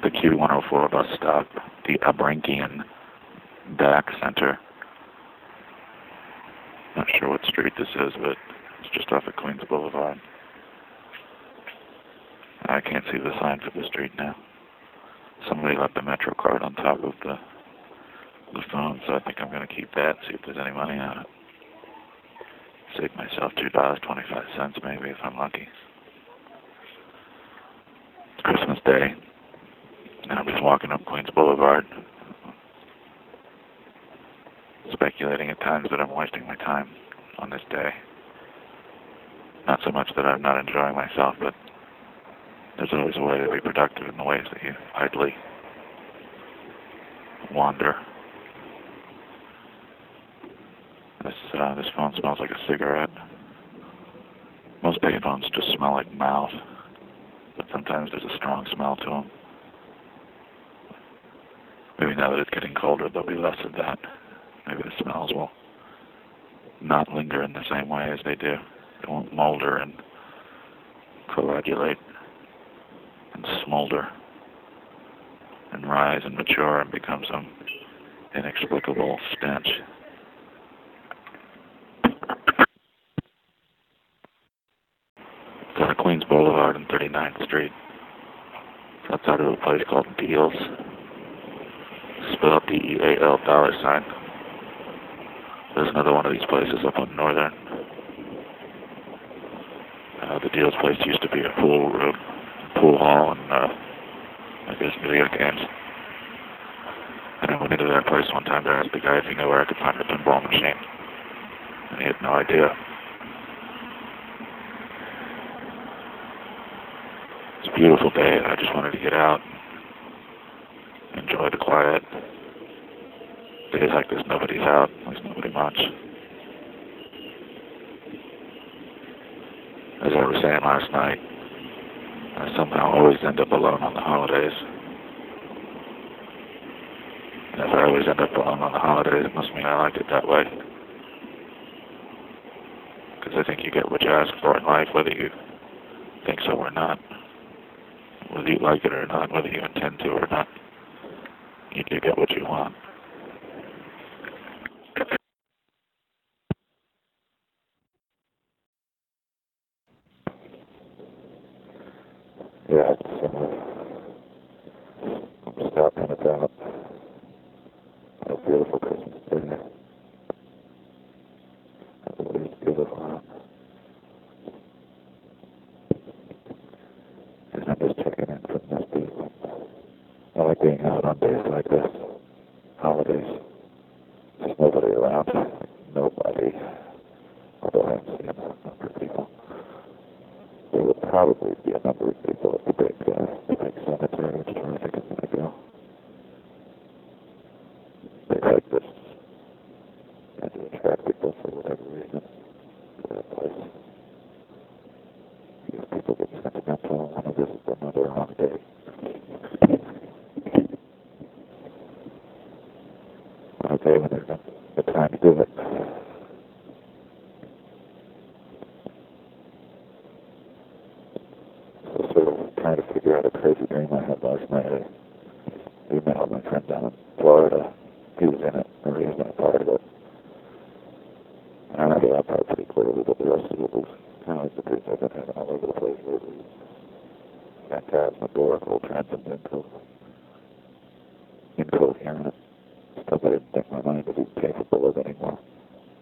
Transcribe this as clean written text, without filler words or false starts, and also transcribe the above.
the Q104 bus stop, the Abrankian DAC Center. Not sure what street this is, but it's just off of Queens Boulevard. I can't see the sign for the street now. Somebody left the Metro card on top of the phone, so I think I'm going to keep that, see if there's any money on it. Save myself $2.25 maybe if I'm lucky. It's Christmas Day, and I'm just walking up Queens Boulevard, speculating at times that I'm wasting my time on this day. Not so much that I'm not enjoying myself, but there's always a way to be productive in the ways that you idly wander. This phone smells like a cigarette. Most payphones just smell like mouth, but sometimes there's a strong smell to them. Maybe now that it's getting colder, there'll be less of that. Maybe the smells will not linger in the same way as they do. They won't molder and coagulate and smolder and rise and mature and become some inexplicable stench. It's on Queens Boulevard and 39th Street. It's outside of a place called Deals. Spelled D-E-A-L $. There's another one of these places up on Northern. The Deals place used to be a pool hall and I guess video games. And I went into that place one time to ask the guy if he knew where I could find a pinball machine. And he had no idea. It's a beautiful day and I just wanted to get out, enjoy the quiet. Days like this, nobody's out, at least nobody much. As I was saying last night, I somehow always end up alone on the holidays. And if I always end up alone on the holidays, it must mean I like it that way. Because I think you get what you ask for in life, whether you think so or not. Whether you like it or not, whether you intend to or not. You do get what you want. Yeah, I'm stopping about a beautiful Christmas day. Everybody's beautiful. And I'm just checking in from this people. I like being out on days like this. Holidays. There's nobody around. Nobody. Although I haven't seen a number of people. There would probably be a number of people at the big cemetery, which is where I think I'm going to go. They like this and to attract people for whatever reason to that place. Because people get sentimental and want to visit them on their own day. Okay, when there's a time to do it. So sort of trying to figure out a crazy dream I had last night. I emailed my friend down in Florida. He was in it, or he was in a part of it. And I remember that part pretty clearly, but the rest of it was kind of like the dreams I've been having all over the place lately. Phantasmagorical, transcendental, incoherent stuff I didn't think my mind would be capable of anymore.